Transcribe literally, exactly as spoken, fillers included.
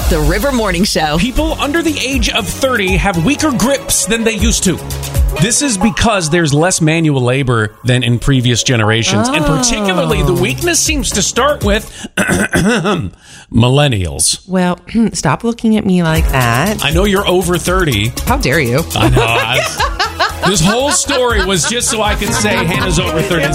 The River Morning Show. People under the age of thirty have weaker grips than they used to. This is because there's less manual labor than in previous generations. Oh. And particularly, the weakness seems to start with millennials. Well, stop looking at me like that. I know you're over thirty. How dare you? I know. I, this whole story was just so I could say Hannah's over thirty.